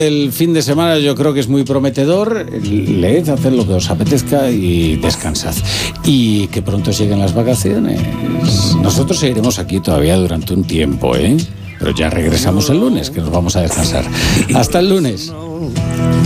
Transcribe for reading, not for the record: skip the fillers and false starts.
El fin de semana yo creo que es muy prometedor. Leed, haced lo que os apetezca y descansad. Y que pronto lleguen las vacaciones. Nosotros seguiremos aquí todavía durante un tiempo, pero ya regresamos el lunes, que nos vamos a descansar. Hasta el lunes.